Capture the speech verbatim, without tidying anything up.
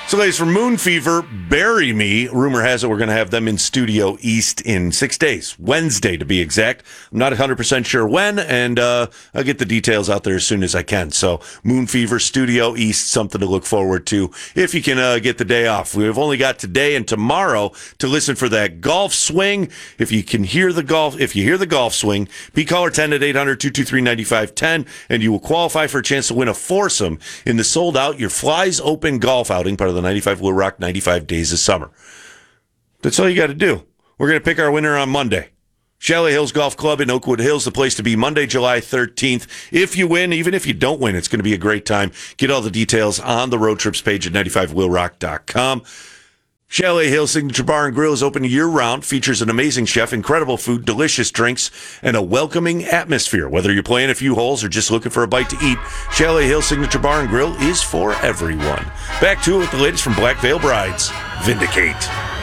So, ladies, from Moon Fever, Bury Me. Rumor has it we're going to have them in Studio East in six days, Wednesday to be exact. I'm not one hundred percent sure when, and uh, I'll get the details out there as soon as I can. So, Moon Fever, Studio East, something to look forward to if you can uh, get the day off. We've only got today and tomorrow to listen for that golf swing. If you can hear the golf, if you hear the golf swing, be caller ten at eight hundred, two two three, nine five one zero, and you will qualify for a chance to win a foursome in the sold-out Your Flies Open golf outing, part of the ninety-five Will Rock ninety-five Days of Summer. That's all you got to do. We're going to pick our winner on Monday. Chalet Hills Golf Club in Oakwood Hills, the place to be, Monday, July thirteenth. If you win, even if you don't win, it's going to be a great time. Get all the details on the road trips page at ninety-five will rock dot com. Chalet Hills Signature Bar and Grill is open year-round, features an amazing chef, incredible food, delicious drinks, and a welcoming atmosphere. Whether you're playing a few holes or just looking for a bite to eat, Chalet Hills Signature Bar and Grill is for everyone. Back to it with the latest from Black Veil Brides, Vindicate.